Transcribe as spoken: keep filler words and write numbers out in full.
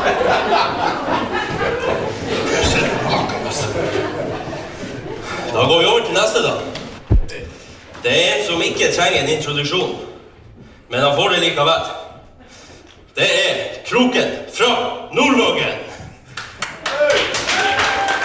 Da går vi over til neste da. Det er en som ikke trenger en introduksjon, men han får det likevel. Det er Kroken fra Nordvågen.